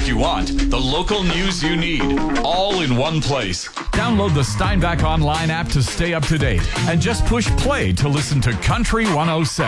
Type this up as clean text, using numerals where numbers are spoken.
you want, the local news you need, all in one place. Download the Steinbach Online app to stay up to date and just push play to listen to Country 107.